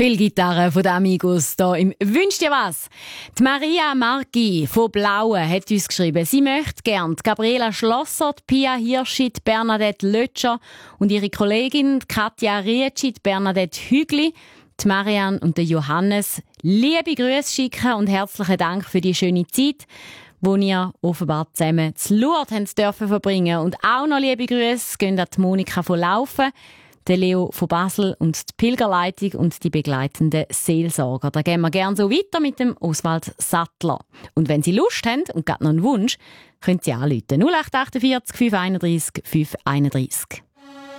Viel Gitarre von den Amigos hier im «Wünsch dir was». Die Maria Marchi von Blauen hat uns geschrieben, sie möchte gern die Gabriela Schlosser, die Pia Hirschi, die Bernadette Lötscher und ihre Kollegin Katja Rietschi, die Bernadette Hügli, die Marianne und der Johannes liebe Grüße schicken und herzlichen Dank für die schöne Zeit, wo ihr offenbar zusammen zu Lourdes dürfen verbringen. Und auch noch liebe Grüße gehen an die Monika von Laufen, der Leo von Basel und die Pilgerleitung und die begleitenden Seelsorger. Da gehen wir gerne so weiter mit dem Oswald Sattler. Und wenn Sie Lust haben und gerade noch einen Wunsch, können Sie anrufen. 0848 531 531.